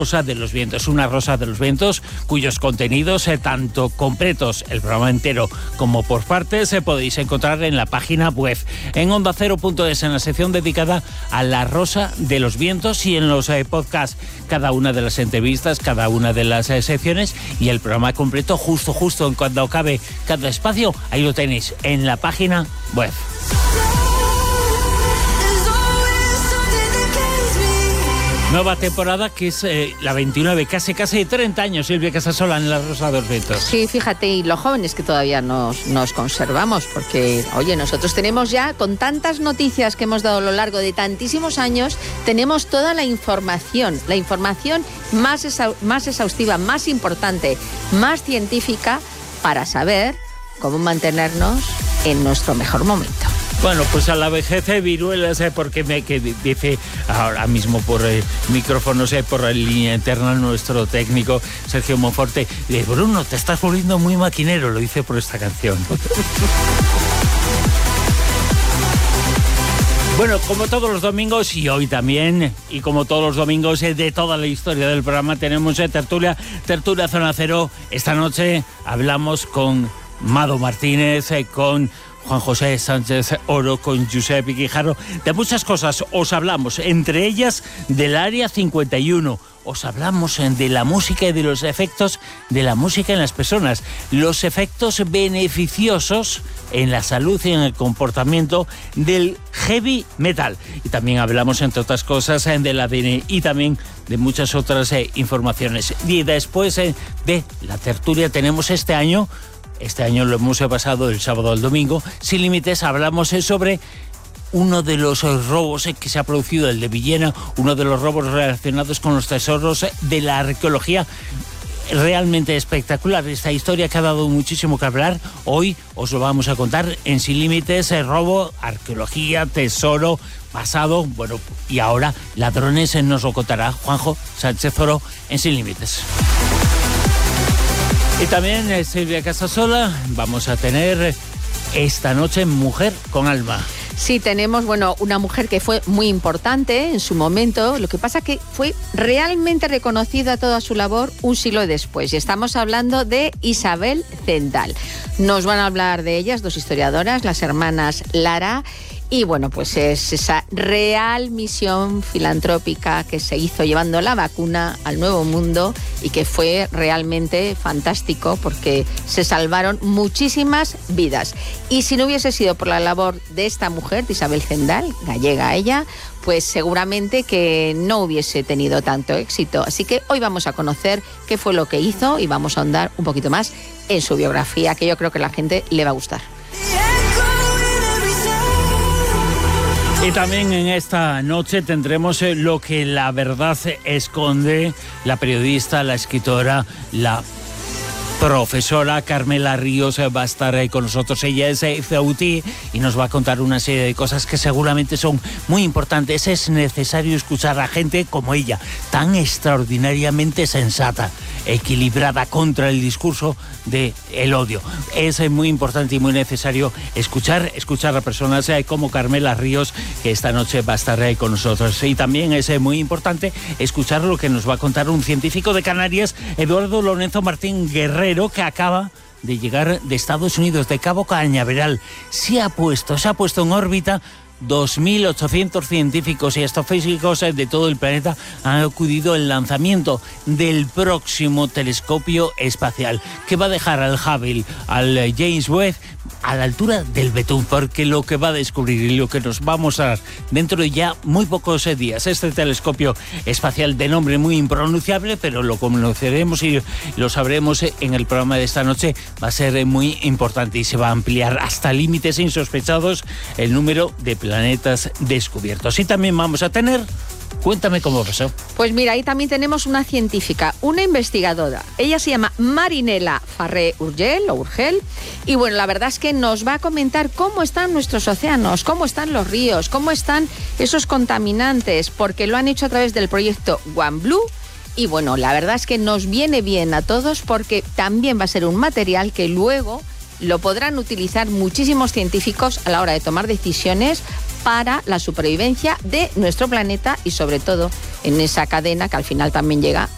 Rosa de los Vientos, una Rosa de los Vientos cuyos contenidos, tanto completos, el programa entero, como por partes, podéis encontrar en la página web, en ondacero.es, en la sección dedicada a la Rosa de los Vientos, y en los podcasts, cada una de las entrevistas, cada una de las secciones y el programa completo, justo en cuando acabe cada espacio, ahí lo tenéis en la página web. Nueva temporada que es la 29, casi 30 años, Silvia Casasola, en la Rosa de los Vientos. Sí, fíjate, y los jóvenes que todavía nos conservamos, porque, oye, nosotros tenemos ya, con tantas noticias que hemos dado a lo largo de tantísimos años, tenemos toda la información más exhaustiva, más importante, más científica, para saber cómo mantenernos en nuestro mejor momento. Bueno, pues a la vejez viruelas, porque que dice ahora mismo por micrófonos, por la línea interna, nuestro técnico Sergio Monforte, dice: Bruno, te estás volviendo muy maquinero, lo dice por esta canción. Bueno, como todos los domingos, y hoy también, y como todos los domingos de toda la historia del programa, tenemos tertulia Zona Cero. Esta noche hablamos con Mado Martínez, con Juan José Sánchez Oro, con Josep Guijarro, de muchas cosas. Os hablamos, entre ellas, del Área 51. Os hablamos de la música y de los efectos de la música en las personas, los efectos beneficiosos en la salud y en el comportamiento del heavy metal. Y también hablamos, entre otras cosas, del ADN y también de muchas otras informaciones. Y después de la tertulia tenemos este año lo hemos pasado el sábado al domingo, Sin Límites, hablamos sobre uno de los robos que se ha producido, el de Villena, uno de los robos relacionados con los tesoros de la arqueología. Realmente espectacular esta historia que ha dado muchísimo que hablar. Hoy os lo vamos a contar en Sin Límites, robo, arqueología, tesoro, pasado, bueno, y ahora ladrones, nos lo contará Juanjo Sánchez Oro en Sin Límites. Y también Silvia Casasola, vamos a tener esta noche Mujer con Alma. Sí, tenemos, una mujer que fue muy importante en su momento. Lo que pasa que fue realmente reconocida toda su labor un siglo después. Y estamos hablando de Isabel Zendal. Nos van a hablar de ellas, dos historiadoras, las hermanas Lara. Y pues es esa real misión filantrópica que se hizo llevando la vacuna al Nuevo Mundo y que fue realmente fantástico porque se salvaron muchísimas vidas. Y si no hubiese sido por la labor de esta mujer, de Isabel Zendal, gallega ella, pues seguramente que no hubiese tenido tanto éxito. Así que hoy vamos a conocer qué fue lo que hizo y vamos a ahondar un poquito más en su biografía, que yo creo que a la gente le va a gustar. Y también en esta noche tendremos lo que la verdad esconde. La periodista, la escritora, la profesora Carmela Ríos va a estar con nosotros. Ella es CEUTI y nos va a contar una serie de cosas que seguramente son muy importantes. Es necesario escuchar a gente como ella, tan extraordinariamente sensata, equilibrada contra el discurso del odio. Es muy importante y muy necesario escuchar a personas como Carmela Ríos, que esta noche va a estar con nosotros. Y también es muy importante escuchar lo que nos va a contar un científico de Canarias, Eduardo Lorenzo Martín Guerrero, que acaba de llegar de Estados Unidos, de Cabo Cañaveral. Se ha puesto en órbita. 2.800 científicos y astrofísicos de todo el planeta han acudido al lanzamiento del próximo telescopio espacial, que va a dejar al Hubble, al James Webb, a la altura del betún, porque lo que va a descubrir y lo que nos va a mostrar dentro de ya muy pocos días, este telescopio espacial de nombre muy impronunciable, pero lo conoceremos y lo sabremos en el programa de esta noche, va a ser muy importante y se va a ampliar hasta límites insospechados el número de planetas descubiertos. Y también vamos a tener... Cuéntame cómo pasó. Pues mira, ahí también tenemos una científica, una investigadora. Ella se llama Marinela Farré Urgel. Y la verdad es que nos va a comentar cómo están nuestros océanos, cómo están los ríos, cómo están esos contaminantes, porque lo han hecho a través del proyecto OneBlue. Y la verdad es que nos viene bien a todos porque también va a ser un material que luego lo podrán utilizar muchísimos científicos a la hora de tomar decisiones para la supervivencia de nuestro planeta y sobre todo en esa cadena que al final también llega